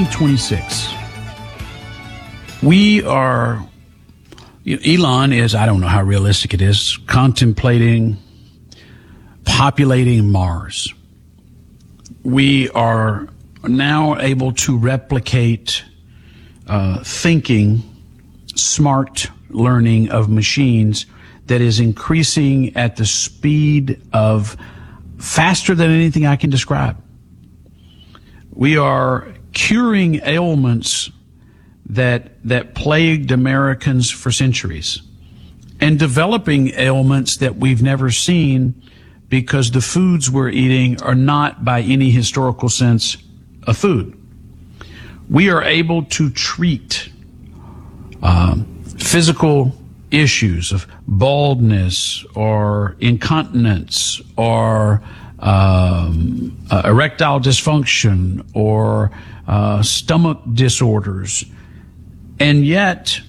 2026. We are, Elon is, I don't know how realistic it is, contemplating populating Mars. We are now able to replicate thinking, smart learning of machines that is increasing at the speed of faster than anything I can describe. We are curing ailments that plagued Americans for centuries and developing ailments that we've never seen because the foods we're eating are not by any historical sense a food. We are able to treat physical issues of baldness or incontinence or erectile dysfunction or stomach disorders. And yet,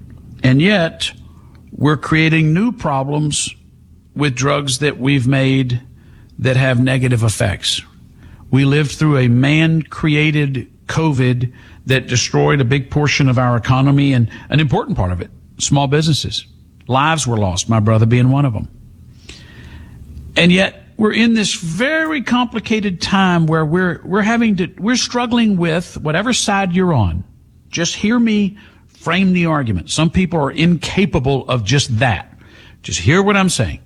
we're creating new problems with drugs that we've made that have negative effects. We lived through a man-created COVID that destroyed a big portion of our economy and an important part of it, small businesses. Lives were lost, my brother being one of them. And yet, we're in this very complicated time where we're struggling with whatever side you're on. Just hear me frame the argument. Some people are incapable of just that. Just hear what I'm saying.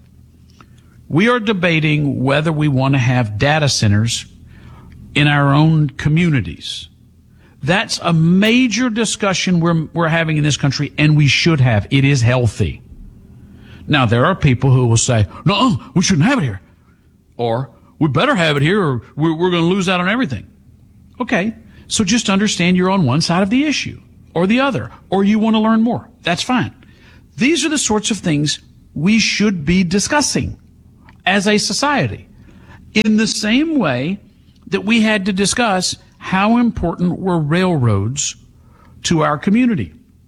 We are debating whether we want to have data centers in our own communities. That's a major discussion we're having in this country, and we should have. It is healthy. Now, there are people who will say, no, we shouldn't have it here. Or, we better have it here or we're going to lose out on everything. Okay, so just understand you're on one side of the issue or the other, or you want to learn more. That's fine. These are the sorts of things we should be discussing as a society. In the same way that we had to discuss how important were railroads to our community.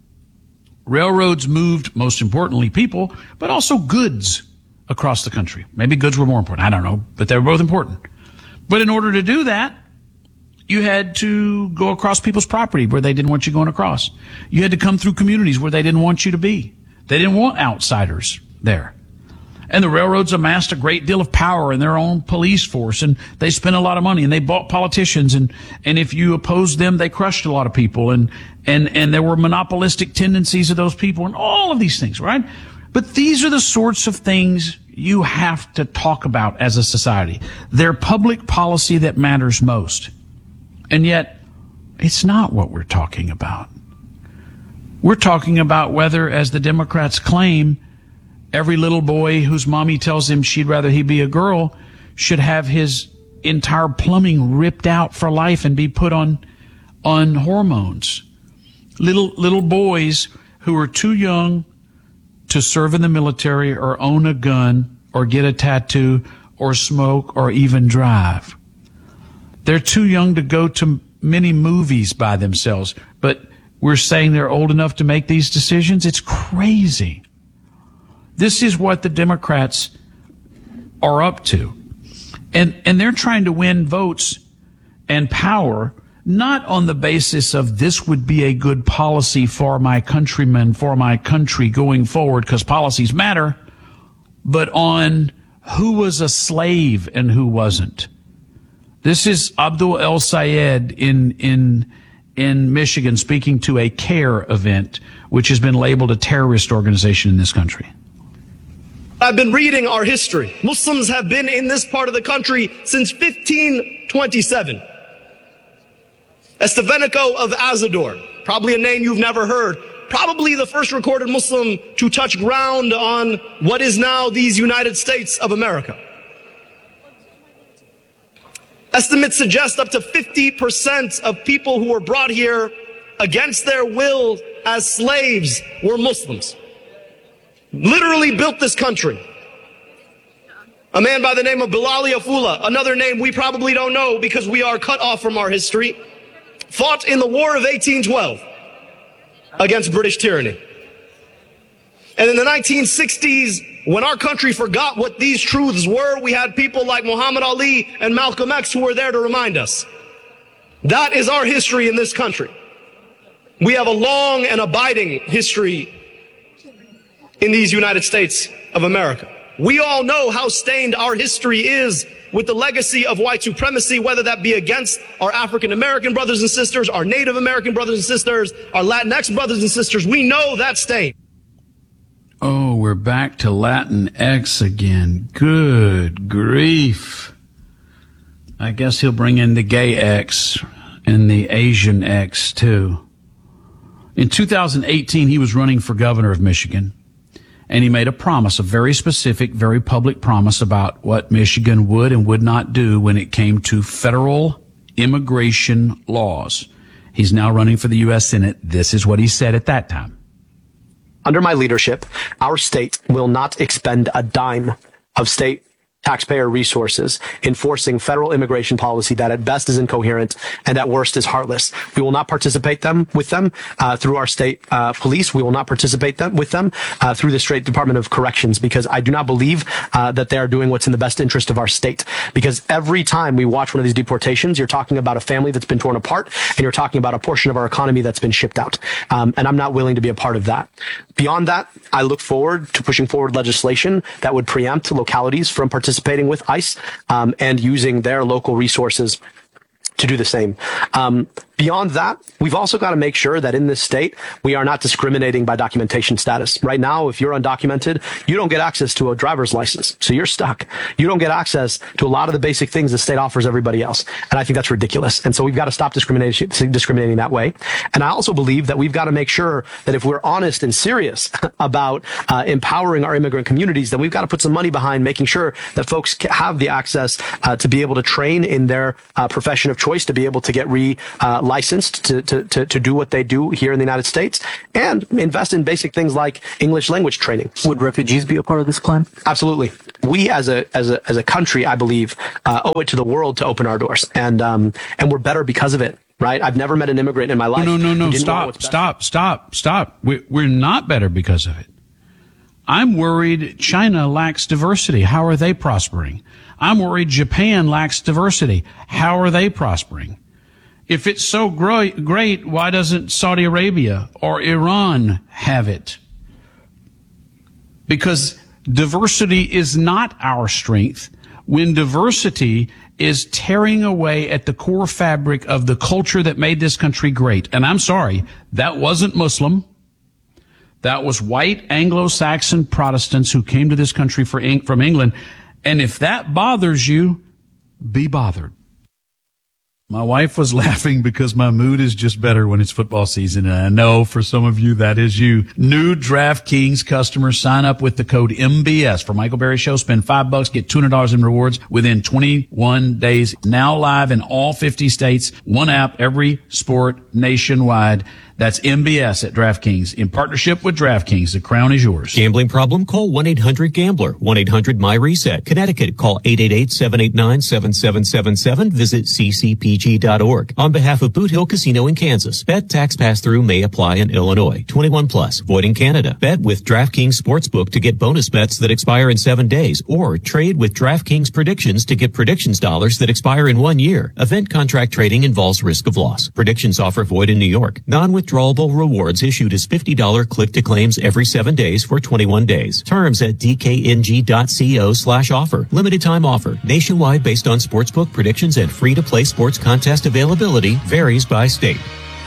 Railroads moved, most importantly, people, but also goods across the country. Maybe goods were more important. I don't know, but they were both important. But in order to do that, you had to go across people's property where they didn't want you going across. You had to come through communities where they didn't want you to be. They didn't want outsiders there. And the railroads amassed a great deal of power in their own police force, and they spent a lot of money, and they bought politicians, and if you opposed them, they crushed a lot of people, and there were monopolistic tendencies of those people, and all of these things, right? But these are the sorts of things you have to talk about as a society. They're public policy that matters most. And yet, it's not what we're talking about. We're talking about whether, as the Democrats claim, every little boy whose mommy tells him she'd rather he be a girl should have his entire plumbing ripped out for life and be put on hormones. Little boys who are too young to serve in the military or own a gun or get a tattoo or smoke or even drive. They're too young to go to many movies by themselves, but we're saying they're old enough to make these decisions? It's crazy. This is what the Democrats are up to. And they're trying to win votes and power not on the basis of this would be a good policy for my countrymen, for my country going forward, because policies matter, but on who was a slave and who wasn't. This is Abdul El Sayed in Michigan speaking to a CARE event, which has been labeled a terrorist organization in this country. I've been reading our history. Muslims have been in this part of the country since 1527. Estevanico of Azador, probably a name you've never heard, probably the first recorded Muslim to touch ground on what is now these United States of America. Estimates suggest up to 50% of people who were brought here against their will as slaves were Muslims. Literally built this country. A man by the name of Bilali Afula, another name we probably don't know because we are cut off from our history, fought in the War of 1812 against British tyranny. And in the 1960s, when our country forgot what these truths were, we had people like Muhammad Ali and Malcolm X who were there to remind us. That is our history in this country. We have a long and abiding history in these United States of America. We all know how stained our history is with the legacy of white supremacy, whether that be against our African American brothers and sisters, our Native American brothers and sisters, our Latinx brothers and sisters. We know that stain. Oh, we're back to Latinx again. Good grief. I guess he'll bring in the gay X and the Asian X too. In 2018, he was running for governor of Michigan, and he made a promise, a very specific, very public promise about what Michigan would and would not do when it came to federal immigration laws. He's now running for the U.S. Senate. This is what he said at that time. Under my leadership, our state will not expend a dime of state taxpayer resources enforcing federal immigration policy that at best is incoherent and at worst is heartless. We will not participate with them through our state police. We will not participate with them through the State Department of Corrections, because I do not believe that they are doing what's in the best interest of our state. Because every time we watch one of these deportations, you're talking about a family that's been torn apart, and you're talking about a portion of our economy that's been shipped out. And I'm not willing to be a part of that. Beyond that, I look forward to pushing forward legislation that would preempt localities from participating with ICE and using their local resources to do the same. Beyond that, we've also got to make sure that in this state, we are not discriminating by documentation status. Right now, if you're undocumented, you don't get access to a driver's license. So you're stuck. You don't get access to a lot of the basic things the state offers everybody else. And I think that's ridiculous. And so we've got to stop discriminating that way. And I also believe that we've got to make sure that if we're honest and serious about empowering our immigrant communities, then we've got to put some money behind making sure that folks have the access to be able to train in their profession of choice, to be able to get licensed to do what they do here in the United States, and invest in basic things like English language training. Would refugees be a part of this plan? Absolutely. We as a country, I believe, owe it to the world to open our doors, and we're better because of it. Right? I've never met an immigrant in my life. No. Stop. We're not better because of it. I'm worried China lacks diversity. How are they prospering? I'm worried Japan lacks diversity. How are they prospering? If it's so great, why doesn't Saudi Arabia or Iran have it? Because diversity is not our strength. When diversity is tearing away at the core fabric of the culture that made this country great. And I'm sorry, that wasn't Muslim. That was white Anglo-Saxon Protestants who came to this country from England. And if that bothers you, be bothered. My wife was laughing because my mood is just better when it's football season. And I know for some of you, that is you. New DraftKings customers sign up with the code MBS for Michael Berry Show. Spend $5, get $200 in rewards within 21 days. Now live in all 50 states. One app, every sport nationwide. That's MBS at DraftKings. In partnership with DraftKings, the crown is yours. Gambling problem? Call 1-800-GAMBLER. 1-800-MY-RESET. Connecticut, call 888-789-7777. Visit ccpg.org. On behalf of Boot Hill Casino in Kansas, bet tax pass-through may apply in Illinois. 21 plus. Void in Canada. Bet with DraftKings Sportsbook to get bonus bets that expire in 7 days, or trade with DraftKings Predictions to get predictions dollars that expire in 1 year. Event contract trading involves risk of loss. Predictions offer void in New York. Non-withdrawable rewards issued as $50 click-to-claims every 7 days for 21 days. Terms at dkng.co/offer. Limited time offer. Nationwide based on sportsbook predictions and free-to-play sports contest availability. Varies by state.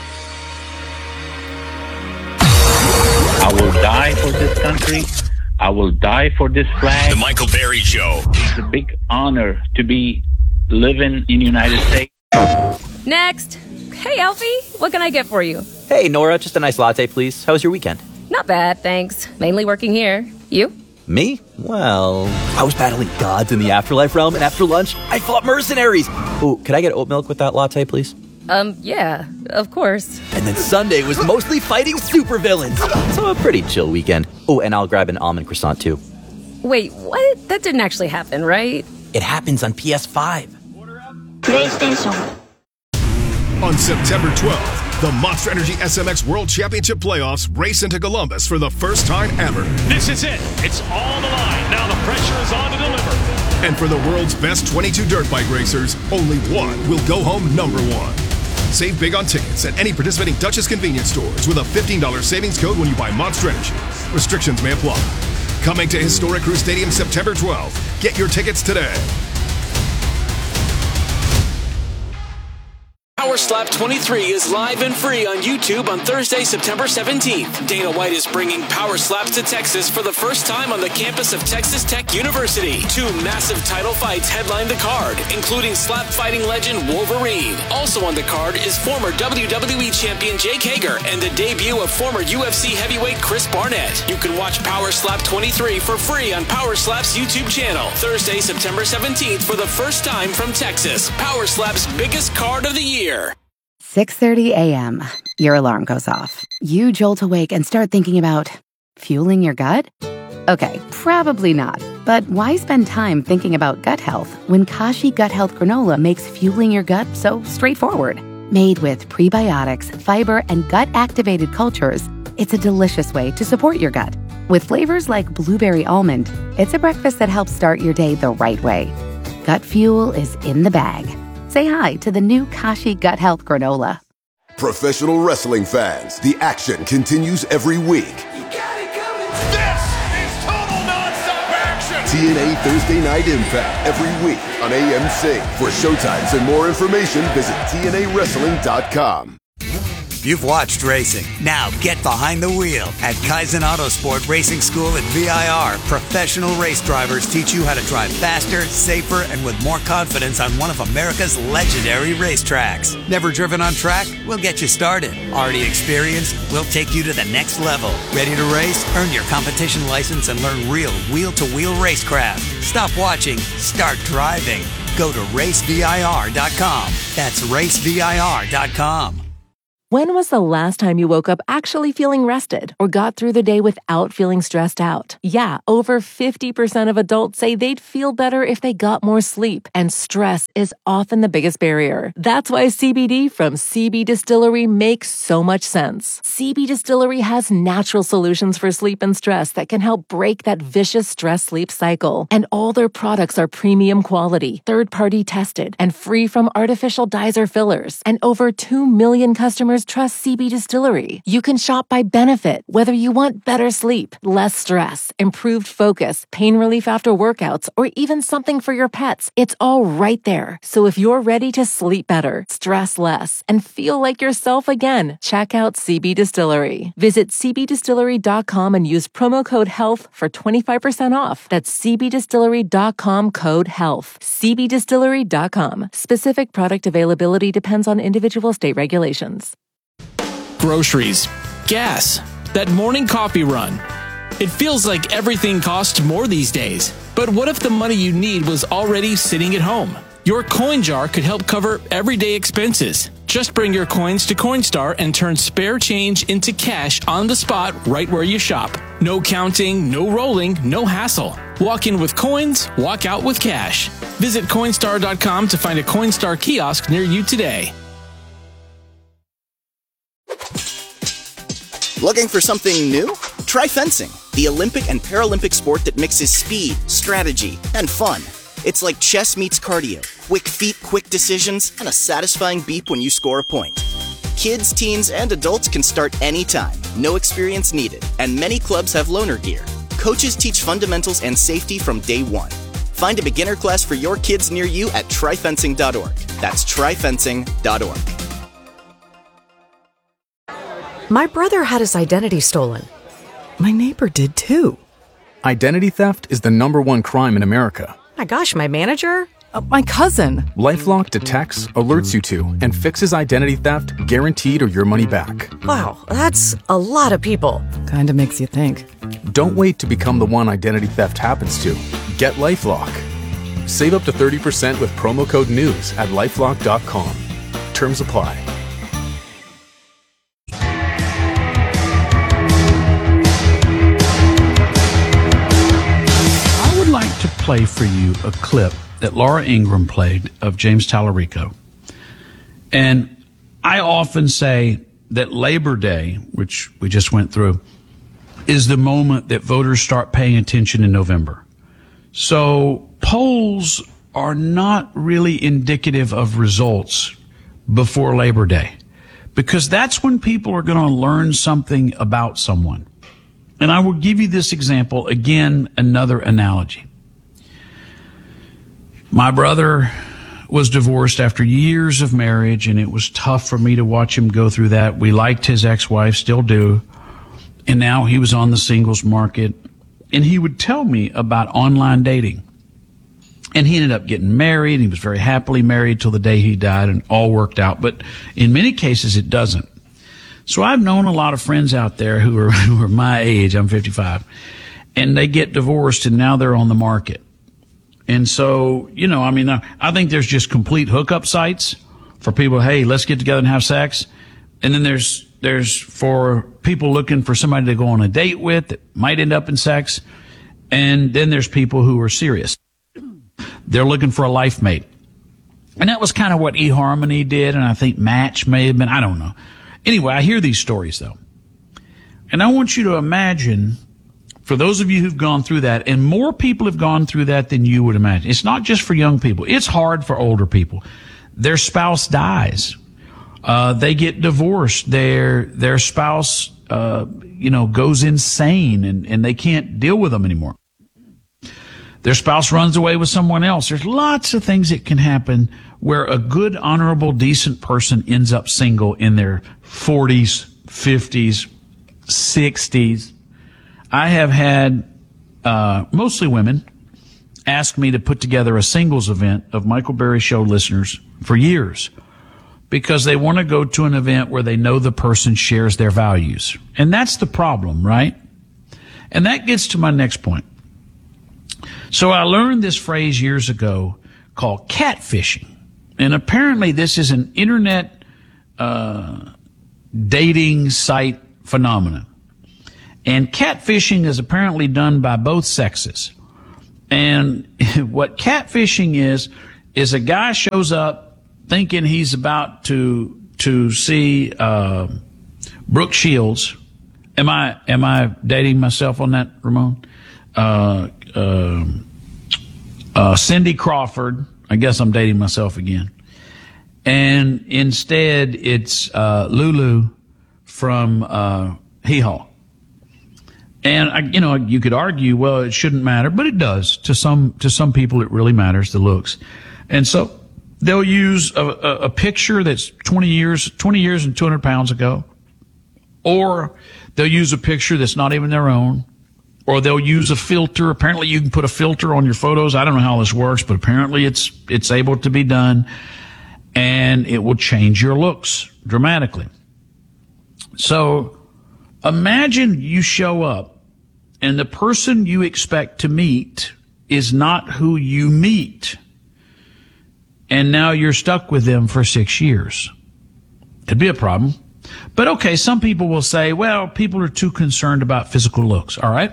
I will die for this country. I will die for this flag. The Michael Berry Show. It's a big honor to be living in the United States. Next. Hey, Alfie, what can I get for you? Hey, Nora, just a nice latte, please. How was your weekend? Not bad, thanks. Mainly working here. You? Me? Well, I was battling gods in the afterlife realm, and after lunch, I fought mercenaries. Ooh, could I get oat milk with that latte, please? Yeah, of course. And then Sunday was mostly fighting supervillains. So a pretty chill weekend. Oh, and I'll grab an almond croissant, too. Wait, what? That didn't actually happen, right? It happens on PS5. PlayStation. On September 12th, the Monster Energy SMX World Championship Playoffs race into Columbus for the first time ever. This is it. It's all the line. Now the pressure is on to deliver. And for the world's best 22 dirt bike racers, only one will go home number one. Save big on tickets at any participating Dutchess convenience stores with a $15 savings code when you buy Monster Energy. Restrictions may apply. Coming to Historic Crew Stadium September 12th. Get your tickets today. Power Slap 23 is live and free on YouTube on Thursday, September 17th. Dana White is bringing Power Slaps to Texas for the first time on the campus of Texas Tech University. 2 massive title fights headline the card, including slap fighting legend Wolverine. Also on the card is former WWE champion Jake Hager and the debut of former UFC heavyweight Chris Barnett. You can watch Power Slap 23 for free on Power Slap's YouTube channel. Thursday, September 17th for the first time from Texas. Power Slap's biggest card of the year. 6:30 a.m. Your alarm goes off. You jolt awake and start thinking about fueling your gut? Okay, probably not. But why spend time thinking about gut health when Kashi Gut Health Granola makes fueling your gut so straightforward? Made with prebiotics, fiber, and gut-activated cultures, it's a delicious way to support your gut. With flavors like blueberry almond, it's a breakfast that helps start your day the right way. Gut fuel is in the bag. Say hi to the new Kashi Gut Health Granola. Professional wrestling fans, the action continues every week. This is total nonstop action. TNA Thursday Night Impact every week on AMC. For showtimes and more information, visit TNAWrestling.com. You've watched racing. Now get behind the wheel. At Kaizen Autosport Racing School at VIR, professional race drivers teach you how to drive faster, safer, and with more confidence on one of America's legendary racetracks. Never driven on track? We'll get you started. Already experienced? We'll take you to the next level. Ready to race? Earn your competition license and learn real wheel-to-wheel racecraft. Stop watching. Start driving. Go to racevir.com. That's racevir.com. When was the last time you woke up actually feeling rested or got through the day without feeling stressed out? Yeah, over 50% of adults say they'd feel better if they got more sleep, and stress is often the biggest barrier. That's why CBD from CB Distillery makes so much sense. CB Distillery has natural solutions for sleep and stress that can help break that vicious stress-sleep cycle. And all their products are premium quality, third-party tested, and free from artificial dyes or fillers. And over 2 million customers trust CB Distillery. You can shop by benefit, whether you want better sleep, less stress, improved focus, pain relief after workouts, or even something for your pets. It's all right there. So if you're ready to sleep better, stress less, and feel like yourself again, check out CB Distillery. Visit cbdistillery.com and use promo code HEALTH for 25% off. That's cbdistillery.com code HEALTH. cbdistillery.com. Specific product availability depends on individual state regulations. Groceries, gas, that morning coffee run. It feels like everything costs more these days. But what if the money you need was already sitting at home? Your coin jar could help cover everyday expenses. Just bring your coins to Coinstar and turn spare change into cash on the spot right where you shop. No counting, no rolling, no hassle. Walk in with coins, walk out with cash. Visit Coinstar.com to find a Coinstar kiosk near you today. Looking for something new? Try fencing, the Olympic and Paralympic sport that mixes speed, strategy, and fun. It's like chess meets cardio, quick feet, quick decisions, and a satisfying beep when you score a point. Kids, teens, and adults can start anytime, no experience needed, and many clubs have loaner gear. Coaches teach fundamentals and safety from day one. Find a beginner class for your kids near you at tryfencing.org. That's tryfencing.org. My brother had his identity stolen. My neighbor did too. Identity theft is the #1 crime in America. My gosh, my manager? My cousin. LifeLock detects, alerts you to, and fixes identity theft guaranteed or your money back. Wow, that's a lot of people. Kinda makes you think. Don't wait to become the one identity theft happens to. Get LifeLock. Save up to 30% with promo code NEWS at LifeLock.com. Terms apply. To play for you a clip that Laura Ingraham played of James Tallarico. And I often say that Labor Day, which we just went through, is the moment that voters start paying attention in November. So polls are not really indicative of results before Labor Day, because that's when people are going to learn something about someone. And I will give you this example again, another analogy. My brother was divorced after years of marriage, and it was tough for me to watch him go through that. We liked his ex-wife, still do. And now he was on the singles market, and he would tell me about online dating. And he ended up getting married. He was very happily married till the day he died, and all worked out. But in many cases, it doesn't. So I've known a lot of friends out there who are my age. I'm 55, and they get divorced, and now they're on the market. And so, I think there's just complete hookup sites for people. Hey, let's get together and have sex. And then there's for people looking for somebody to go on a date with that might end up in sex. And then there's people who are serious. They're looking for a life mate. And that was kind of what eHarmony did. And I think Match may have been, I don't know. Anyway, I hear these stories though. And I want you to imagine, for those of you who've gone through that, and more people have gone through that than you would imagine. It's not just for young people. It's hard for older people. Their spouse dies. They get divorced. Their spouse, goes insane and they can't deal with them anymore. Their spouse runs away with someone else. There's lots of things that can happen where a good, honorable, decent person ends up single in their 40s, 50s, 60s. I have had, mostly women ask me to put together a singles event of Michael Berry Show listeners for years, because they want to go to an event where they know the person shares their values. And that's the problem, right? And that gets to my next point. So I learned this phrase years ago called catfishing. And apparently this is an internet dating site phenomenon. And catfishing is apparently done by both sexes. And what catfishing is a guy shows up thinking he's about to see Brooke Shields. Am I dating myself on that, Ramon? Cindy Crawford. I guess I'm dating myself again. And instead it's Lulu from Hee Haw. And you could argue, well, it shouldn't matter, but it does. To some people, it really matters, the looks. And so they'll use a picture that's 20 years and 200 pounds ago, or they'll use a picture that's not even their own, or they'll use a filter. Apparently, you can put a filter on your photos. I don't know how this works, but apparently it's able to be done, and it will change your looks dramatically. So imagine you show up and the person you expect to meet is not who you meet. And now you're stuck with them for 6 years. It'd be a problem. But okay, some people will say, well, people are too concerned about physical looks. All right.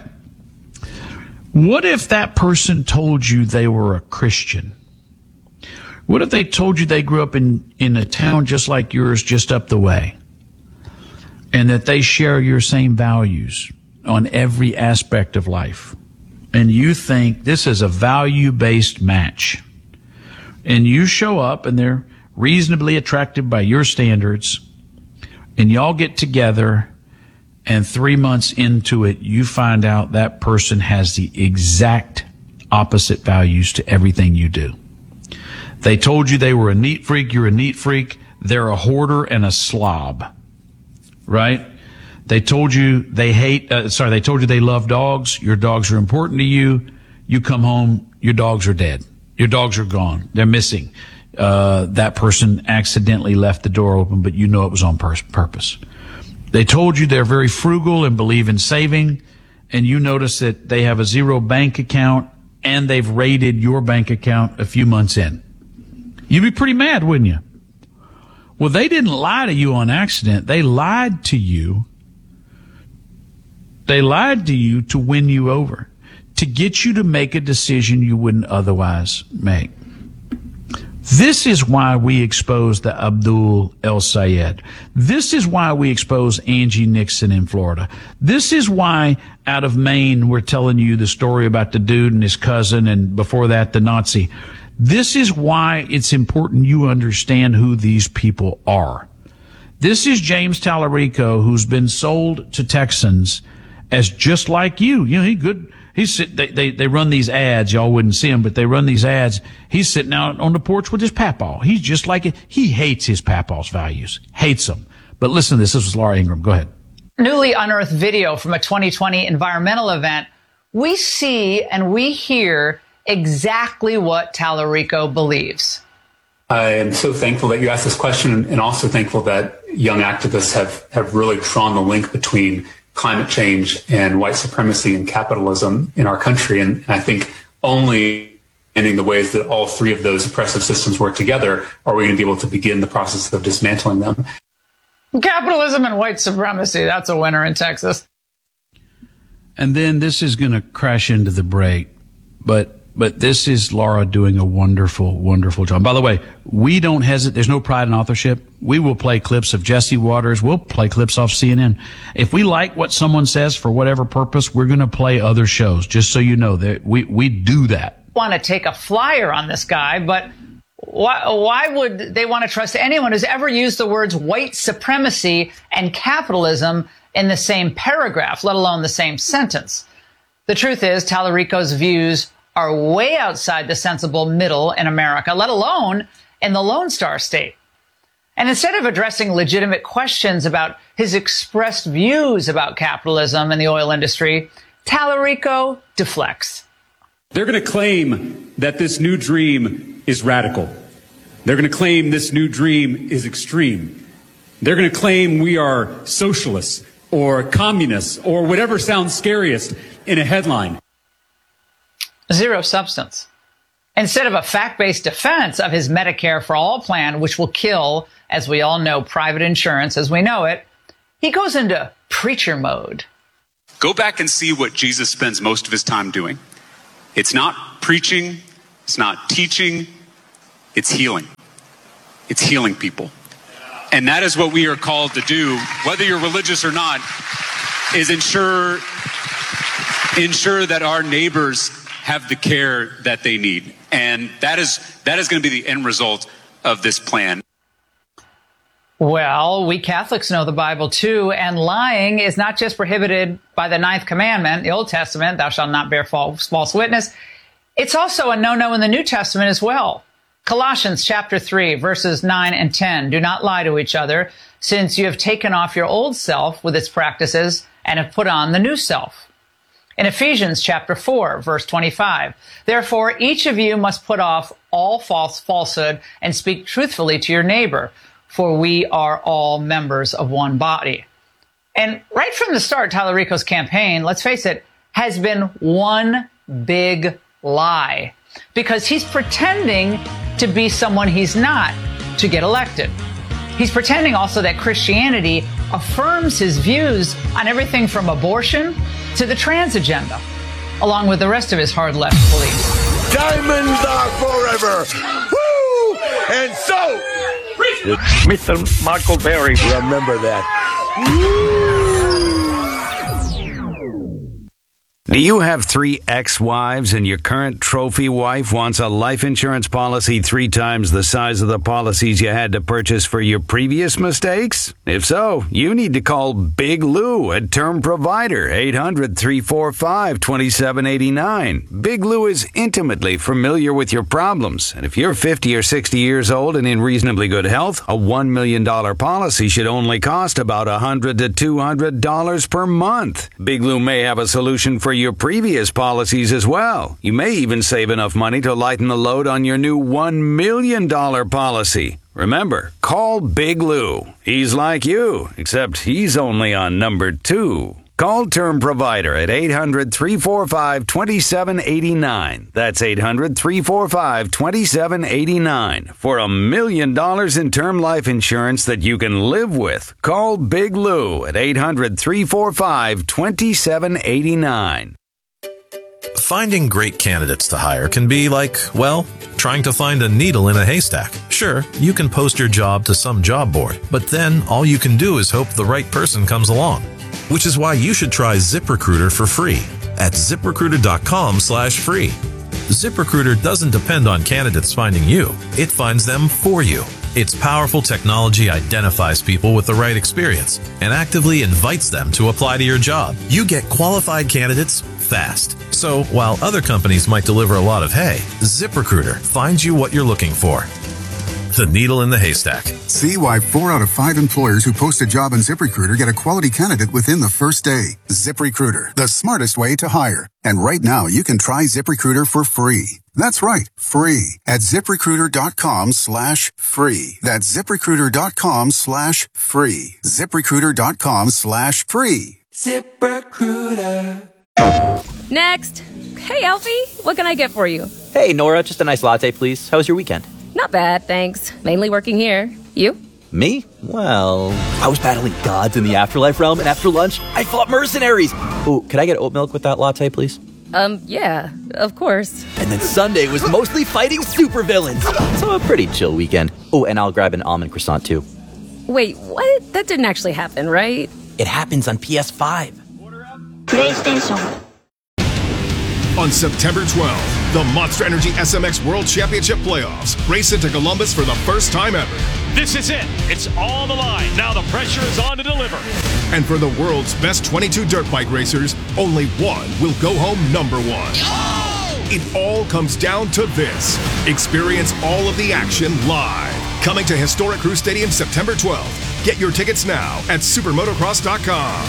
What if that person told you they were a Christian? What if they told you they grew up in a town just like yours, just up the way? And that they share your same values on every aspect of life. And you think this is a value-based match. And you show up and they're reasonably attractive by your standards. And y'all get together, and 3 months into it, you find out that person has the exact opposite values to everything you do. They told you they were a neat freak. You're a neat freak. They're a hoarder and a slob. Right? They told you they they told you they love dogs. Your dogs are important to you. You come home, your dogs are dead. Your dogs are gone. They're missing. That person accidentally left the door open, but you know it was on purpose. They told you they're very frugal and believe in saving, and you notice that they have a zero bank account and they've raided your bank account a few months in. You'd be pretty mad, wouldn't you? Well, they didn't lie to you on accident. They lied to you. They lied to you to win you over, to get you to make a decision you wouldn't otherwise make. This is why we expose the Abdul El Sayed. This is why we expose Angie Nixon in Florida. This is why out of Maine we're telling you the story about the dude and his cousin, and before that the Nazi. This is why it's important you understand who these people are. This is James Tallarico, who's been sold to Texans as just like you. You know, they run these ads. Y'all wouldn't see him, but they run these ads. He's sitting out on the porch with his papaw. He's just like it. He hates his papaw's values. Hates them. But listen to this. This was Laura Ingraham. Go ahead. Newly unearthed video from a 2020 environmental event. We see and we hear exactly what Tallarico believes. I am so thankful that you asked this question, and also thankful that young activists have really drawn the link between climate change and white supremacy and capitalism in our country. And I think only in the ways that all three of those oppressive systems work together are we going to be able to begin the process of dismantling them. Capitalism and white supremacy, that's a winner in Texas. And then this is going to crash into the break, but this is Laura doing a wonderful, wonderful job. By the way, we don't hesitate. There's no pride in authorship. We will play clips of Jesse Waters. We'll play clips off CNN. If we like what someone says for whatever purpose, we're going to play other shows, just so you know that we do that. Want to take a flyer on this guy, but why would they want to trust anyone who's ever used the words white supremacy and capitalism in the same paragraph, let alone the same sentence? The truth is, Tallarico's views are way outside the sensible middle in America, let alone in the Lone Star State. And instead of addressing legitimate questions about his expressed views about capitalism and the oil industry, Tallarico deflects. They're going to claim that this new dream is radical. They're going to claim this new dream is extreme. They're going to claim we are socialists or communists or whatever sounds scariest in a headline. Zero substance. Instead of a fact-based defense of his Medicare for All plan, which will kill, as we all know, private insurance as we know it, he goes into preacher mode. Go back and see what Jesus spends most of his time doing. It's not preaching. It's not teaching. It's healing. It's healing people. And that is what we are called to do, whether you're religious or not, is ensure that our neighbors have the care that they need. And that is going to be the end result of this plan. Well, we Catholics know the Bible too, and lying is not just prohibited by the 9th commandment, the Old Testament, thou shalt not bear false witness. It's also a no-no in the New Testament as well. Colossians chapter 3, verses 9 and 10, do not lie to each other, since you have taken off your old self with its practices and have put on the new self. In Ephesians chapter 4, verse 25, therefore each of you must put off all falsehood and speak truthfully to your neighbor, for we are all members of one body. And right from the start, Tallarico's campaign, let's face it, has been one big lie, because he's pretending to be someone he's not to get elected. He's pretending also that Christianity affirms his views on everything from abortion to the trans agenda, along with the rest of his hard left beliefs. Diamonds are forever. Woo! And so, Mr. Michael Berry. Remember that. Do you have 3 ex-wives and your current trophy wife wants a life insurance policy 3 times the size of the policies you had to purchase for your previous mistakes? If so, you need to call Big Lou at Term Provider, 800-345-2789. Big Lou is intimately familiar with your problems, and if you're 50 or 60 years old and in reasonably good health, a $1 million policy should only cost about $100 to $200 per month. Big Lou may have a solution for your previous policies as well. You may even save enough money to lighten the load on your new $1 million policy. Remember, call Big Lou. He's like you, except he's only on number 2. Call Term Provider at 800-345-2789. That's 800-345-2789 for $1 million in term life insurance that you can live with. Call Big Lou at 800-345-2789. Finding great candidates to hire can be like, well, trying to find a needle in a haystack. Sure, you can post your job to some job board, but then all you can do is hope the right person comes along. Which is why you should try ZipRecruiter for free at ZipRecruiter.com/free. ZipRecruiter doesn't depend on candidates finding you. It finds them for you. Its powerful technology identifies people with the right experience and actively invites them to apply to your job. You get qualified candidates fast. So while other companies might deliver a lot of hay, ZipRecruiter finds you what you're looking for. The needle in the haystack. See why 4 out of 5 employers who post a job on ZipRecruiter get a quality candidate within the first day. ZipRecruiter, the smartest way to hire. And right now, you can try ZipRecruiter for free. That's right, free at ZipRecruiter.com/free. That's ZipRecruiter.com/free. ZipRecruiter.com/free. ZipRecruiter. Next. Hey, Alfie, what can I get for you? Hey, Nora, just a nice latte, please. How was your weekend? Not bad, thanks. Mainly working here. You? Me? Well, I was battling gods in the afterlife realm, and after lunch, I fought mercenaries. Oh, could I get oat milk with that latte, please? Yeah, of course. And then Sunday was mostly fighting supervillains. So a pretty chill weekend. Oh, and I'll grab an almond croissant, too. Wait, what? That didn't actually happen, right? It happens on PS5. PlayStation. On September 12th, the Monster Energy SMX World Championship Playoffs race into Columbus for the first time ever. This is it. It's on the line. Now the pressure is on to deliver. And for the world's best 22 dirt bike racers, only one will go home number one. It all comes down to this. Experience all of the action live. Coming to Historic Crew Stadium September 12th. Get your tickets now at supermotocross.com.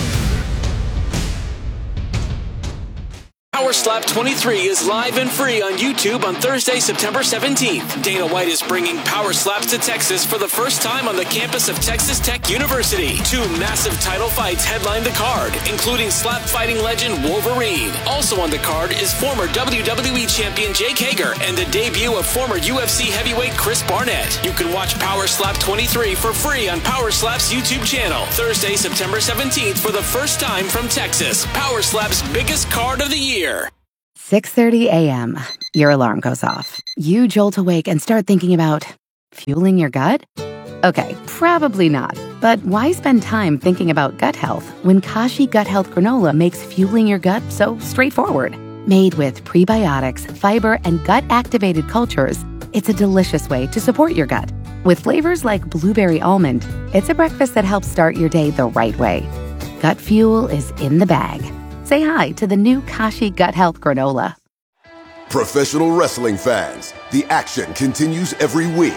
Power Slap 23 is live and free on YouTube on Thursday, September 17th. Dana White is bringing Power Slaps to Texas for the first time on the campus of Texas Tech University. 2 massive title fights headline the card, including slap fighting legend Wolverine. Also on the card is former WWE champion Jake Hager and the debut of former UFC heavyweight Chris Barnett. You can watch Power Slap 23 for free on Power Slap's YouTube channel. Thursday, September 17th for the first time from Texas. Power Slap's biggest card of the year. 6:30 a.m. Your alarm goes off. You jolt awake and start thinking about fueling your gut? Okay, probably not. But why spend time thinking about gut health when Kashi Gut Health Granola makes fueling your gut so straightforward? Made with prebiotics, fiber, and gut-activated cultures, it's a delicious way to support your gut. With flavors like blueberry almond, it's a breakfast that helps start your day the right way. Gut fuel is in the bag. Say hi to the new Kashi Gut Health Granola. Professional wrestling fans, the action continues every week.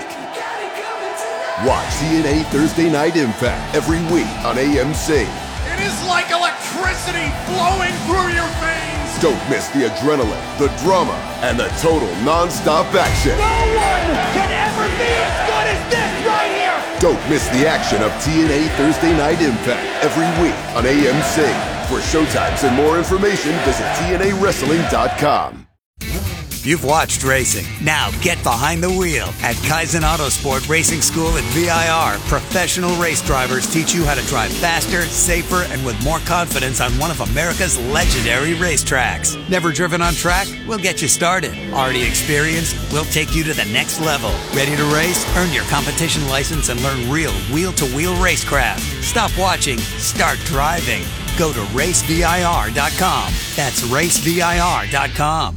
Watch TNA Thursday Night Impact every week on AMC. It is like electricity flowing through your veins. Don't miss the adrenaline, the drama, and the total non-stop action. No one can ever be as good as this right here. Don't miss the action of TNA Thursday Night Impact every week on AMC. For showtimes and more information, visit TNAWrestling.com. You've watched racing. Now get behind the wheel at Kaizen Autosport Racing School at VIR. Professional race drivers teach you how to drive faster, safer, and with more confidence on one of America's legendary racetracks. Never driven on track? We'll get you started. Already experienced? We'll take you to the next level. Ready to race? Earn your competition license and learn real wheel-to-wheel racecraft. Stop watching. Start driving. Go to racevir.com. That's racevir.com.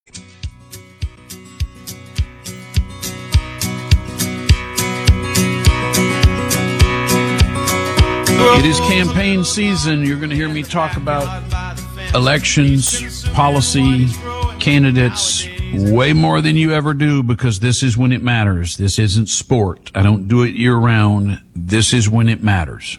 It is campaign season. You're going to hear me talk about elections, policy, candidates, way more than you ever do, because this is when it matters. This isn't sport. I don't do it year round. This is when it matters.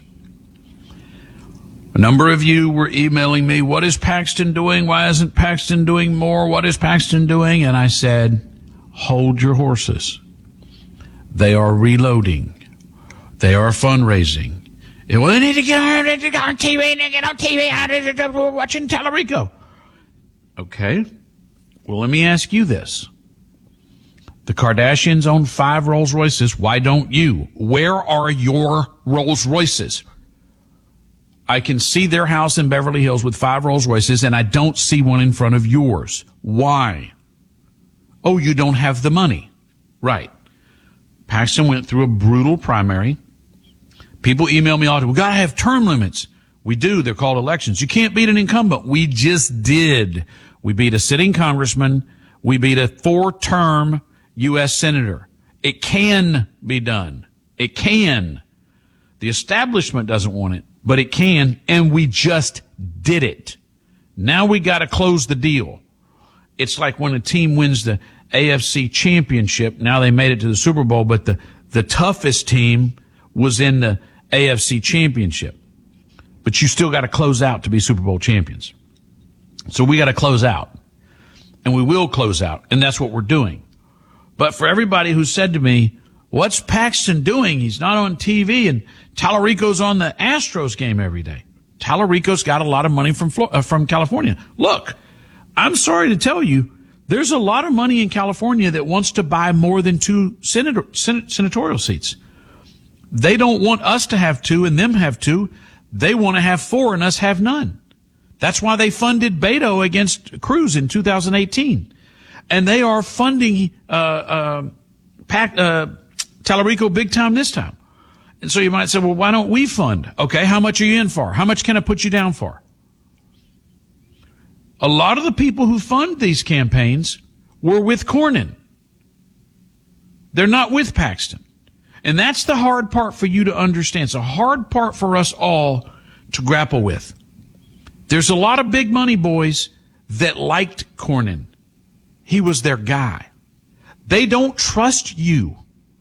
A number of you were emailing me, what is Paxton doing? Why isn't Paxton doing more? What is Paxton doing? And I said, hold your horses. They are reloading. They are fundraising. Well, they need to get on TV, and get on TV, we're watching Tellerico. Okay. Well, let me ask you this. The Kardashians own 5 Rolls Royces. Why don't you? Where are your Rolls Royces? I can see their house in Beverly Hills with 5 Rolls Royces, and I don't see one in front of yours. Why? Oh, you don't have the money. Right. Paxton went through a brutal primary. People email me all the time. We got to have term limits. We do. They're called elections. You can't beat an incumbent. We just did. We beat a sitting congressman. We beat a 4-term U.S. senator. It can be done. It can. The establishment doesn't want it, but it can, and we just did it. Now we got to close the deal. It's like when a team wins the AFC championship. Now they made it to the Super Bowl, but the toughest team was in the AFC championship. But you still got to close out to be Super Bowl champions. So we got to close out. And we will close out. And that's what we're doing. But for everybody who said to me, what's Paxton doing? He's not on TV, and Tallarico's on the Astros game every day. Tallarico's got a lot of money from California. Look, I'm sorry to tell you, there's a lot of money in California that wants to buy more than 2 senatorial seats. They don't want us to have 2 and them have 2. They want to have 4 and us have none. That's why they funded Beto against Cruz in 2018. And they are funding Tallarico big time this time. And so you might say, well, why don't we fund? Okay, how much are you in for? How much can I put you down for? A lot of the people who fund these campaigns were with Cornyn. They're not with Paxton. And that's the hard part for you to understand. It's a hard part for us all to grapple with. There's a lot of big money boys that liked Cornyn. He was their guy. They don't trust you.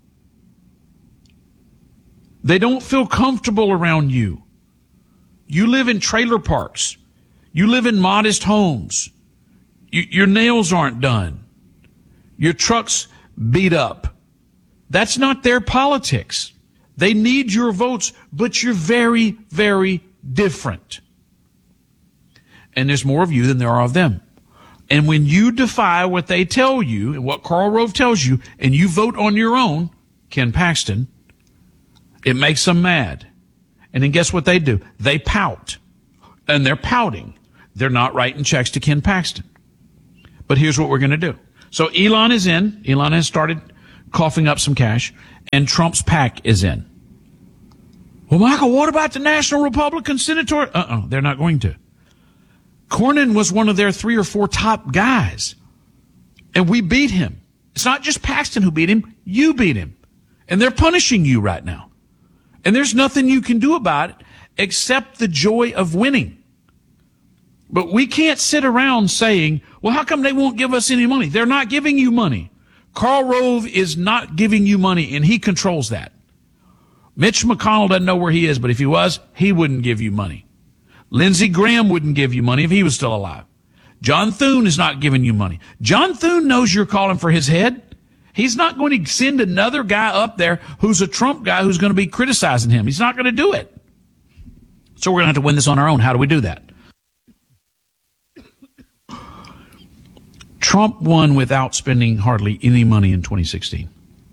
They don't feel comfortable around you. You live in trailer parks. You live in modest homes. Your nails aren't done. Your truck's beat up. That's not their politics. They need your votes, but you're very, very different. And there's more of you than there are of them. And when you defy what they tell you and what Karl Rove tells you, and you vote on your own, Ken Paxton, it makes them mad. And then guess what they do? They pout. And they're pouting. They're not writing checks to Ken Paxton. But here's what we're going to do. So Elon is in. Elon has started coughing up some cash. And Trump's PAC is in. Well, Michael, what about the National Republican Senator? They're not going to. Cornyn was one of their 3 or 4 top guys. And we beat him. It's not just Paxton who beat him. You beat him. And they're punishing you right now. And there's nothing you can do about it except the joy of winning. But we can't sit around saying, well, how come they won't give us any money? They're not giving you money. Karl Rove is not giving you money, and he controls that. Mitch McConnell doesn't know where he is, but if he was, he wouldn't give you money. Lindsey Graham wouldn't give you money if he was still alive. John Thune is not giving you money. John Thune knows you're calling for his head. He's not going to send another guy up there who's a Trump guy who's going to be criticizing him. He's not going to do it. So we're going to have to win this on our own. How do we do that? Trump won without spending hardly any money in 2016.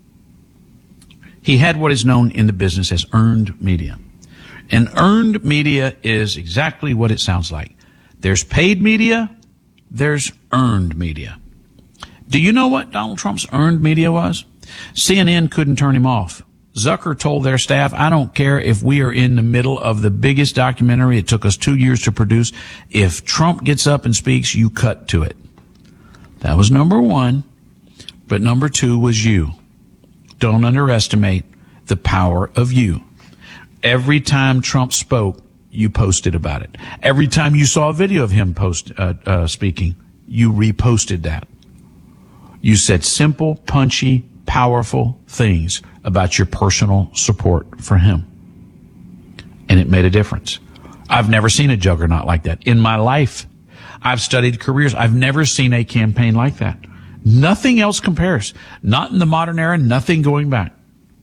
He had what is known in the business as earned media. And earned media is exactly what it sounds like. There's paid media, there's earned media. Do you know what Donald Trump's earned media was? CNN couldn't turn him off. Zucker told their staff, I don't care if we are in the middle of the biggest documentary. It took us 2 years to produce. If Trump gets up and speaks, you cut to it. That was number 1. But number 2 was you. Don't underestimate the power of you. Every time Trump spoke, you posted about it. Every time you saw a video of him speaking, you reposted that. You said simple, punchy, powerful things about your personal support for him. And it made a difference. I've never seen a juggernaut like that in my life. I've studied careers. I've never seen a campaign like that. Nothing else compares. Not in the modern era, nothing going back.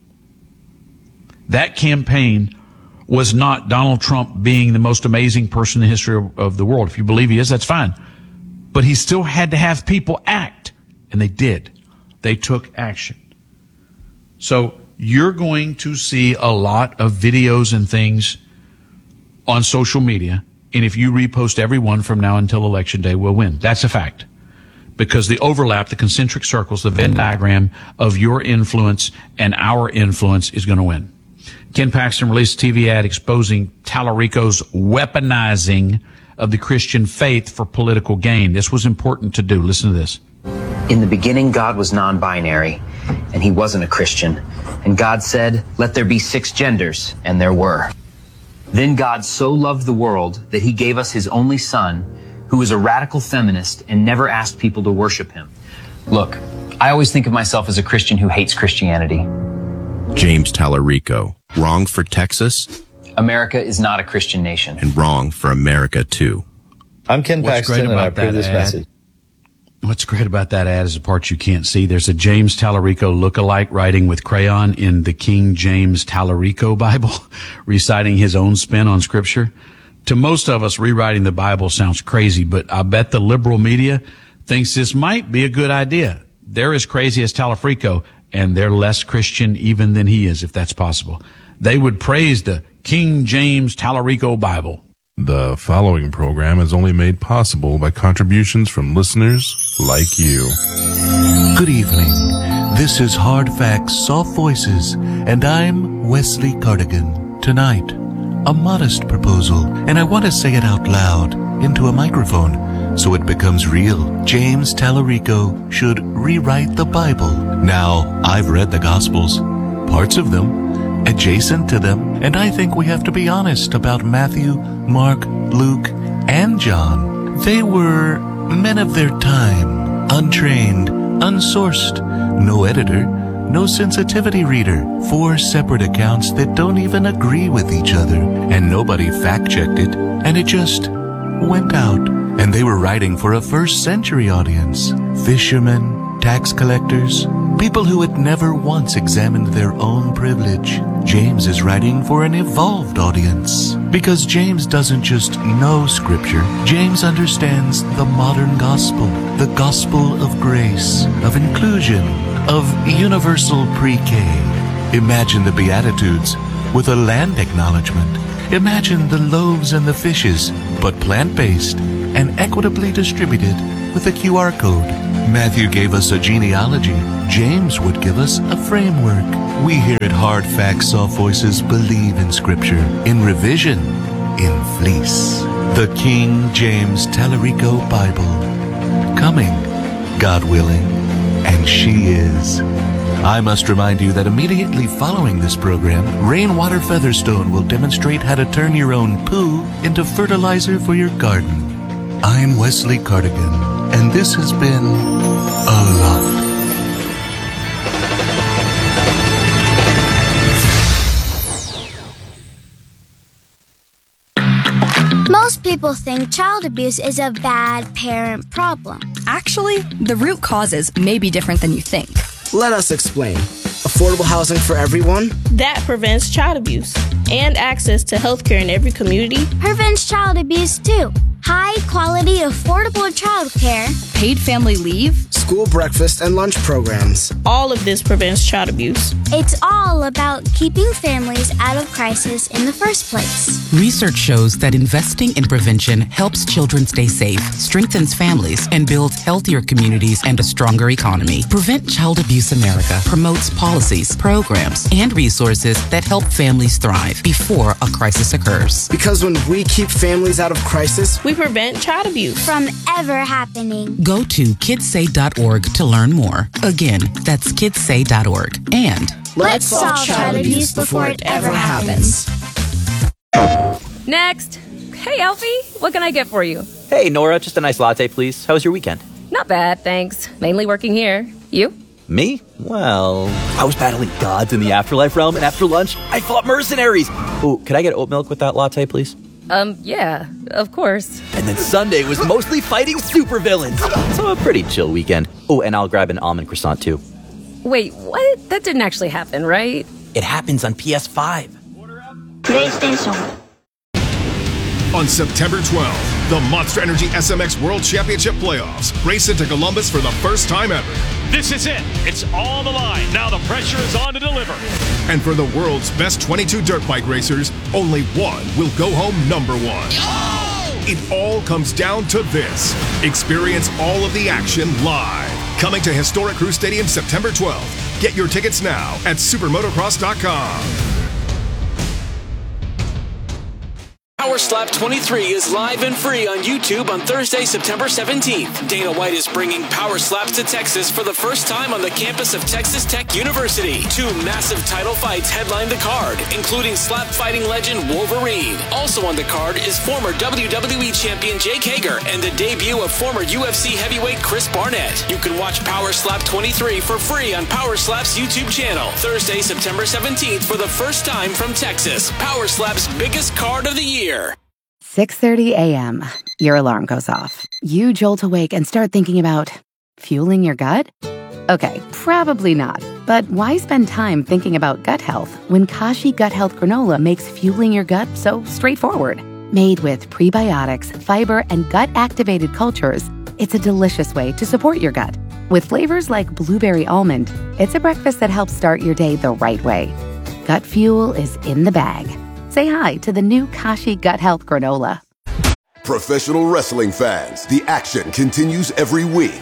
That campaign was not Donald Trump being the most amazing person in the history of the world. If you believe he is, that's fine. But he still had to have people act. And they did. They took action. So you're going to see a lot of videos and things on social media. And if you repost every one from now until Election Day, we'll win. That's a fact. Because the overlap, the concentric circles, the Venn diagram of your influence and our influence is going to win. Ken Paxton released a TV ad exposing Tallarico's weaponizing of the Christian faith for political gain. This was important to do. Listen to this. In the beginning, God was non-binary, and he wasn't a Christian. And God said, let there be 6 genders, and there were. Then God so loved the world that he gave us his only son, who was a radical feminist and never asked people to worship him. Look, I always think of myself as a Christian who hates Christianity. James Tallarico, wrong for Texas? America is not a Christian nation. And wrong for America, too. I'm Ken Paxton, and I approve this message. What's great about that ad is the part you can't see. There's a James Tallarico lookalike writing with crayon in the King James Tallarico Bible, reciting his own spin on Scripture. To most of us, rewriting the Bible sounds crazy, but I bet the liberal media thinks this might be a good idea. They're as crazy as Tallarico, and they're less Christian even than he is, if that's possible. They would praise the King James Tallarico Bible. The following program is only made possible by contributions from listeners like you. Good evening. This is Hard Facts, Soft Voices, and I'm Wesley Cardigan. Tonight, a modest proposal, and I want to say it out loud into a microphone so it becomes real. James Tallarico should rewrite the Bible. Now, I've read the Gospels, parts of them, adjacent to them, and I think we have to be honest about Matthew, Mark, Luke, and John. They were men of their time, untrained, unsourced, no editor, no sensitivity reader, 4 separate accounts that don't even agree with each other, and nobody fact-checked it, and it just went out. And they were writing for a first-century audience, fishermen, tax collectors, people who had never once examined their own privilege. James is writing for an evolved audience. Because James doesn't just know Scripture, James understands the modern gospel, the gospel of grace, of inclusion, of universal pre-K. Imagine the Beatitudes with a land acknowledgement. Imagine the loaves and the fishes, but plant-based and equitably distributed with a QR code. Matthew gave us a genealogy. James would give us a framework. We here at Hard Facts, Soft Voices believe in Scripture, in revision, in fleece. The King James Tallarico Bible. Coming, God willing, and she is. I must remind you that immediately following this program, Rainwater Featherstone will demonstrate how to turn your own poo into fertilizer for your garden. I'm Wesley Cardigan, and this has been a lot. Most people think child abuse is a bad parent problem. Actually, the root causes may be different than you think. Let us explain. Affordable housing for everyone? That prevents child abuse. And access to healthcare in every community. Prevents child abuse too. High quality, affordable childcare. Paid family leave. School breakfast and lunch programs. All of this prevents child abuse. It's all about keeping families out of crisis in the first place. Research shows that investing in prevention helps children stay safe, strengthens families, and builds healthier communities and a stronger economy. Prevent Child Abuse America promotes policies, programs, and resources that help families thrive before a crisis occurs. Because when we keep families out of crisis, we prevent child abuse from ever happening. Go to kidssay.org to learn more. Again, that's kidssay.org. And let's solve child abuse before it ever happens. Next. Hey, Alfie, what can I get for you? Hey, Nora, just a nice latte, please. How was your weekend? Not bad, thanks. Mainly working here. You? Me? Well, I was battling gods in the afterlife realm, and after lunch, I fought mercenaries. Oh, could I get oat milk with that latte, please? Yeah, of course. And then Sunday was mostly fighting supervillains. So a pretty chill weekend. Oh, and I'll grab an almond croissant, too. Wait, what? That didn't actually happen, right? It happens on PS5. PlayStation. On September 12th, the Monster Energy SMX World Championship Playoffs race into Columbus for the first time ever. This is it. It's all the line. Now the pressure is on to deliver. And for the world's best 22 dirt bike racers, only one will go home number one. It all comes down to this. Experience all of the action live. Coming to Historic Crew Stadium September 12th. Get your tickets now at supermotocross.com. Power Slap 23 is live and free on YouTube on Thursday, September 17th. Dana White is bringing Power Slaps to Texas for the first time on the campus of Texas Tech University. 2 massive title fights headline the card, including slap fighting legend Wolverine. Also on the card is former WWE champion Jake Hager and the debut of former UFC heavyweight Chris Barnett. You can watch Power Slap 23 for free on Power Slap's YouTube channel. Thursday, September 17th for the first time from Texas. Power Slap's biggest card of the year. 6:30 a.m. Your alarm goes off. You jolt awake and start thinking about fueling your gut? Okay, probably not. But why spend time thinking about gut health when Kashi Gut Health Granola makes fueling your gut so straightforward? Made with prebiotics, fiber, and gut-activated cultures, it's a delicious way to support your gut. With flavors like blueberry almond, it's a breakfast that helps start your day the right way. Gut fuel is in the bag. Say hi to the new Kashi Gut Health Granola. Professional wrestling fans, the action continues every week.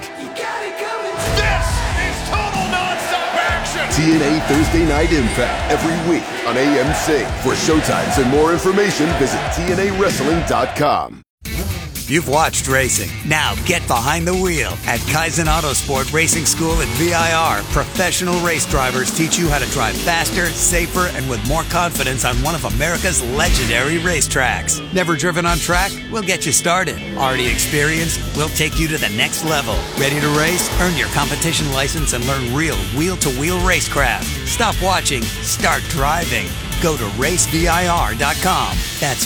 This is total nonstop action! TNA Thursday Night Impact every week on AMC. For showtimes and more information, visit TNAWrestling.com. You've watched racing. Now get behind the wheel. At Kaizen Autosport Racing School at VIR, professional race drivers teach you how to drive faster, safer, and with more confidence on one of America's legendary racetracks. Never driven on track? We'll get you started. Already experienced? We'll take you to the next level. Ready to race? Earn your competition license and learn real wheel-to-wheel racecraft. Stop watching. Start driving. Go to racevir.com. That's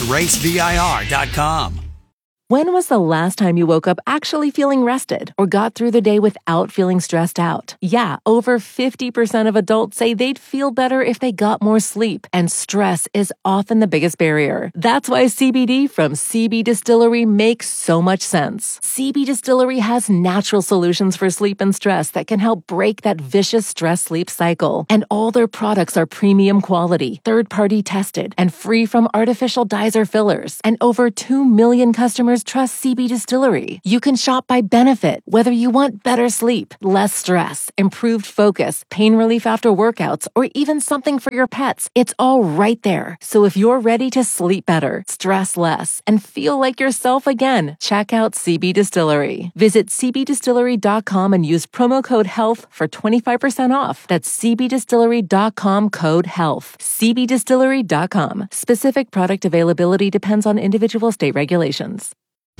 racevir.com. When was the last time you woke up actually feeling rested or got through the day without feeling stressed out? Yeah, over 50% of adults say they'd feel better if they got more sleep, and stress is often the biggest barrier. That's why CBD from CB Distillery makes so much sense. CB Distillery has natural solutions for sleep and stress that can help break that vicious stress-sleep cycle. And all their products are premium quality, third-party tested, and free from artificial dyes or fillers. And over 2 million customers trust CB Distillery. You can shop by benefit, whether you want better sleep, less stress, improved focus, pain relief after workouts, or even something for your pets. It's all right there. So if you're ready to sleep better, stress less, and feel like yourself again, check out CB Distillery. Visit cbdistillery.com and use promo code HEALTH for 25% off. That's cbdistillery.com code HEALTH. cbdistillery.com. Specific product availability depends on individual state regulations.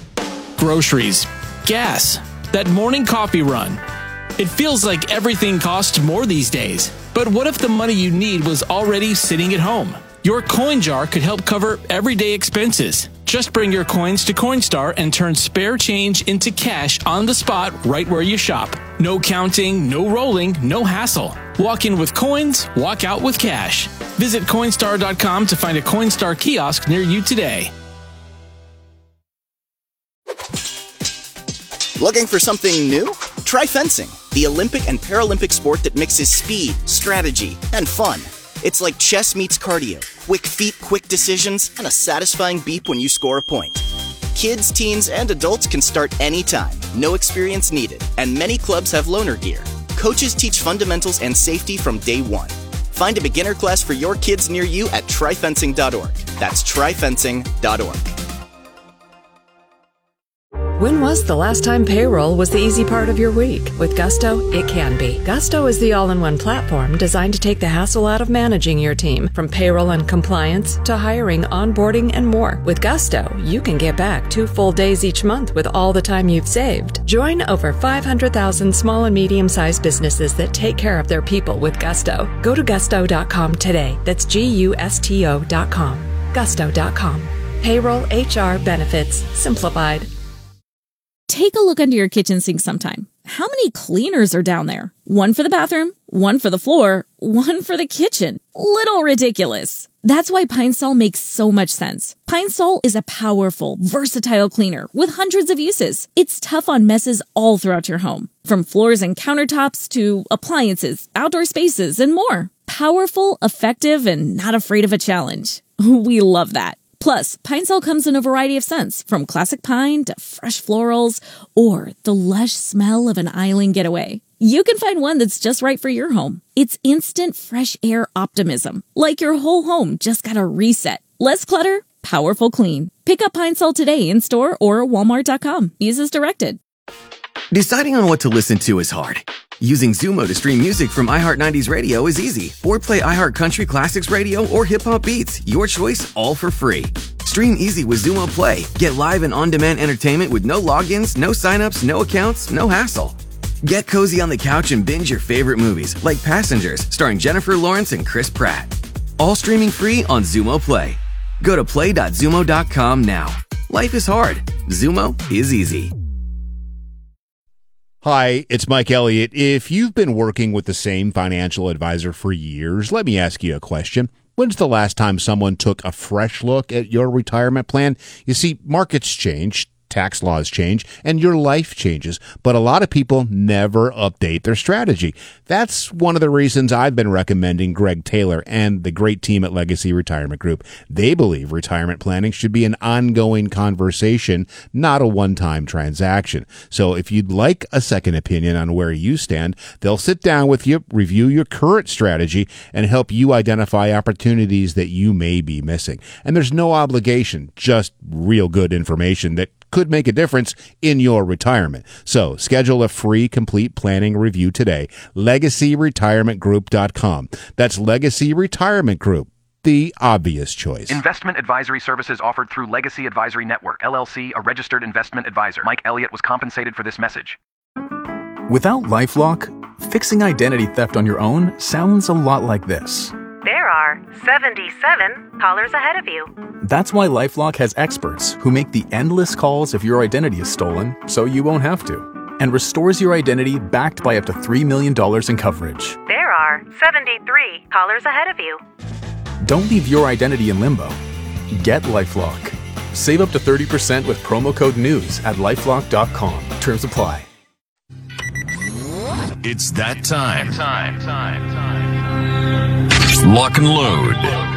Groceries, gas, that morning coffee run. It feels like everything costs more these days. But what if the money you need was already sitting at home? Your coin jar could help cover everyday expenses. Just bring your coins to Coinstar and turn spare change into cash on the spot right where you shop. No counting, no rolling, no hassle. Walk in with coins, walk out with cash. Visit Coinstar.com to find a Coinstar kiosk near you today. Looking for something new? Try fencing, the Olympic and Paralympic sport that mixes speed, strategy, and fun. It's like chess meets cardio, quick feet, quick decisions, and a satisfying beep when you score a point. Kids, teens, and adults can start anytime, no experience needed, and many clubs have loaner gear. Coaches teach fundamentals and safety from day one. Find a beginner class for your kids near you at tryfencing.org. That's tryfencing.org. When was the last time payroll was the easy part of your week? With Gusto, it can be. Gusto is the all-in-one platform designed to take the hassle out of managing your team, from payroll and compliance to hiring, onboarding, and more. With Gusto, you can get back 2 full days each month with all the time you've saved. Join over 500,000 small and medium-sized businesses that take care of their people with Gusto. Go to gusto.com today. That's GUSTO.com. Gusto.com. Payroll, HR, benefits, simplified. Take a look under your kitchen sink sometime. How many cleaners are down there? One for the bathroom, one for the floor, one for the kitchen. Little ridiculous. That's why Pine Sol makes so much sense. Pine Sol is a powerful, versatile cleaner with hundreds of uses. It's tough on messes all throughout your home, from floors and countertops to appliances, outdoor spaces, and more. Powerful, effective, and not afraid of a challenge. We love that. Plus, Pine Sol comes in a variety of scents, from classic pine to fresh florals, or the lush smell of an island getaway. You can find one that's just right for your home. It's instant fresh air optimism, like your whole home just got a reset. Less clutter, Powerful clean. Pick up Pine Sol today in-store or walmart.com. Use as directed. Deciding on what to listen to is hard. Using Zumo to stream music from iHeart 90s Radio is easy. Or play iHeart Country Classics Radio or Hip Hop Beats. Your choice, all for free. Stream easy with Zumo Play. Get live and on-demand entertainment with no logins, no signups, no accounts, no hassle. Get cozy on the couch and binge your favorite movies, like Passengers, starring Jennifer Lawrence and Chris Pratt. All streaming free on Zumo Play. Go to play.zumo.com now. Life is hard. Zumo is easy. Hi, it's Mike Elliott. If you've been working with the same financial advisor for years, let me ask you a question. When's the last time someone took a fresh look at your retirement plan? You see, markets change, tax laws change, and your life changes, but a lot of people never update their strategy. That's one of the reasons I've been recommending Greg Taylor and the great team at Legacy Retirement Group. They believe retirement planning should be an ongoing conversation, not a one-time transaction. So if you'd like a second opinion on where you stand, they'll sit down with you, review your current strategy, and help you identify opportunities that you may be missing. And there's no obligation, just real good information that could make a difference in your retirement. So schedule a free complete planning review today. LegacyRetirementGroup.com. That's Legacy Retirement Group, the obvious choice. Investment advisory services offered through Legacy Advisory Network, LLC, a registered investment advisor. Mike Elliott was compensated for this message. Without LifeLock, fixing identity theft on your own sounds a lot like this. There are 77 callers ahead of you. That's why LifeLock has experts who make the endless calls if your identity is stolen, so you won't have to, and restores your identity backed by up to $3 million in coverage. There are 73 callers ahead of you. Don't leave your identity in limbo. Get LifeLock. Save up to 30% with promo code NEWS at LifeLock.com. Terms apply. It's that time. Lock and load.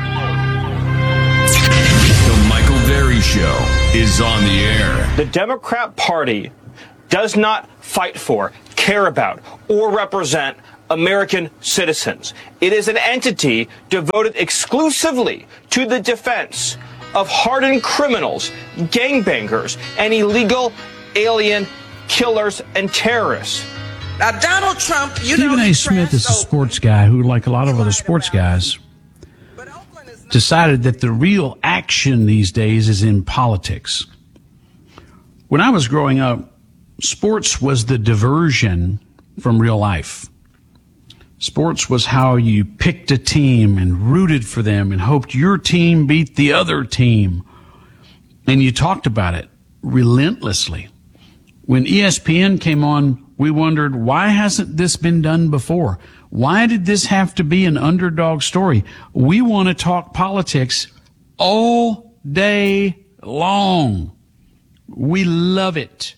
The Michael Berry Show is on the air. The Democrat Party does not fight for, care about, or represent American citizens. It is an entity devoted exclusively to the defense of hardened criminals, gangbangers, and illegal alien killers and terrorists. Now, Donald Trump, Stephen A. Smith is a sports guy who, like a lot of other sports guys, decided that the real action these days is in politics. When I was growing up, sports was the diversion from real life. Sports was how you picked a team and rooted for them and hoped your team beat the other team. And you talked about it relentlessly. When ESPN came on, we wondered, why hasn't this been done before? Why did this have to be an underdog story? We want to talk politics all day long. We love it.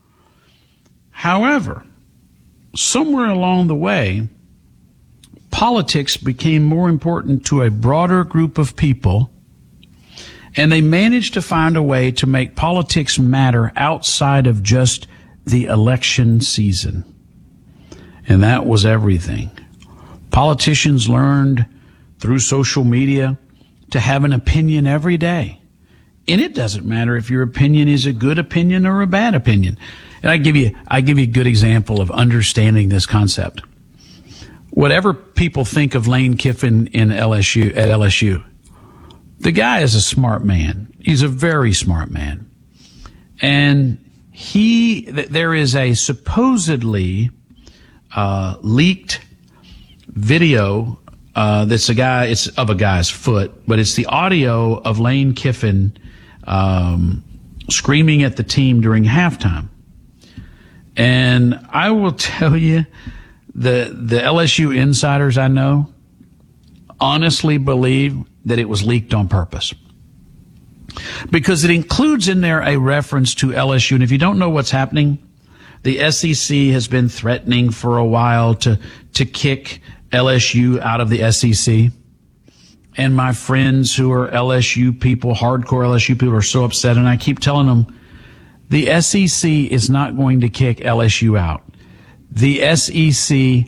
However, somewhere along the way, politics became more important to a broader group of people, and they managed to find a way to make politics matter outside of just the election season. And that was everything. Politicians learned through social media to have an opinion every day. And it doesn't matter if your opinion is a good opinion or a bad opinion. And I give you a good example of understanding this concept. Whatever people think of Lane Kiffin at LSU, the guy is a smart man. He's a very smart man. And there is a supposedly leaked video it's of a guy's foot, but it's the audio of Lane Kiffin screaming at the team during halftime. And I will tell you, the LSU insiders I know honestly believe that it was leaked on purpose, because it includes in there a reference to LSU. And if you don't know what's happening, the SEC has been threatening for a while to kick LSU out of the SEC. And my friends who are LSU people, hardcore LSU people, are so upset. And I keep telling them, the SEC is not going to kick LSU out. The SEC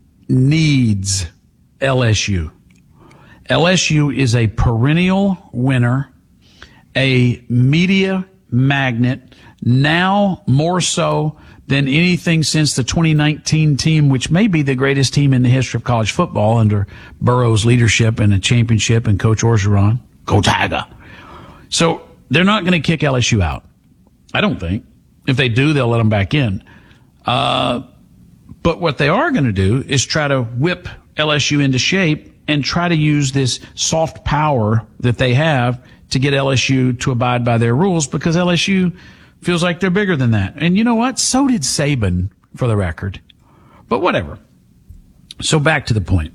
needs LSU. LSU is a perennial winner. a media magnet, now more so than anything since the 2019 team, which may be the greatest team in the history of college football under Burrow's leadership and a championship and Coach Orgeron. Go Tiger. So they're not going to kick LSU out. I don't think. If they do, they'll let them back in. But what they are going to do is try to whip LSU into shape and try to use this soft power that they have to get LSU to abide by their rules, because LSU feels like they're bigger than that. And you know what? So did Saban, for the record. But whatever. So back to the point.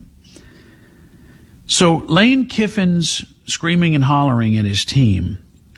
So Lane Kiffin's screaming and hollering at his team,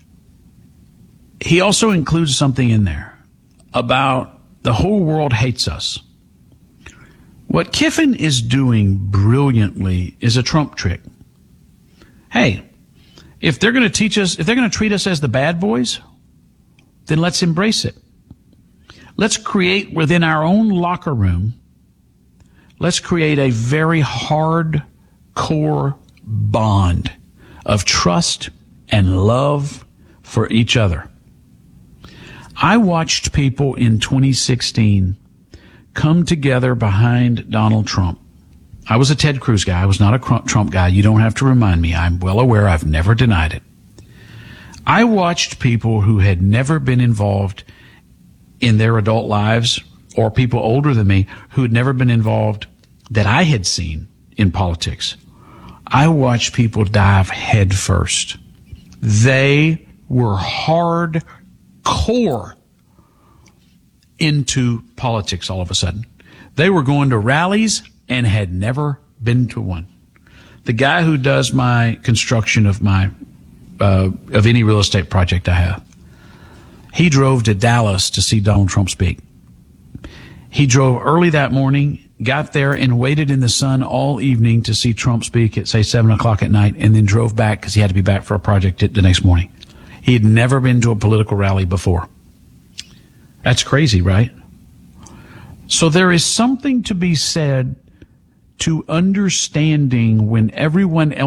he also includes something in there about the whole world hates us. What Kiffin is doing brilliantly is a Trump trick. Hey, if they're going to teach us, if they're going to treat us as the bad boys, then let's embrace it. Let's create within our own locker room, let's create a very hardcore bond of trust and love for each other. I watched people in 2016 come together behind Donald Trump. I was a Ted Cruz guy. I was not a Trump guy. You don't have to remind me. I'm well aware. I've never denied it. I watched people who had never been involved in their adult lives, or people older than me who had never been involved that I had seen in politics. I watched people dive head first. They were hardcore into politics all of a sudden. They were going to rallies and had never been to one. The guy who does my construction of my of any real estate project I have, he drove to Dallas to see Donald Trump speak. He drove early that morning, got there and waited in the sun all evening to see Trump speak at, say, 7:00 at night, and then drove back because he had to be back for a project the next morning. He had never been to a political rally before. That's crazy, right? So there is something to be said to understanding when everyone else